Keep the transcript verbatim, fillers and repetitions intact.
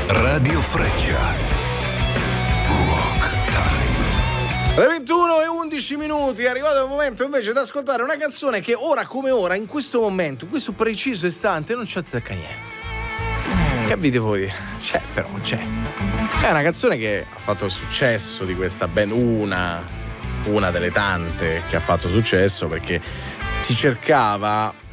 Radio Freccia. Rock Time. Le ventuno e undici minuti, è arrivato il momento invece di ascoltare una canzone che ora come ora, in questo momento, in questo preciso istante, non ci azzecca niente. Che vi devo dire? C'è, però c'è. È una canzone che ha fatto successo di questa band, una, una delle tante che ha fatto successo, perché si cercava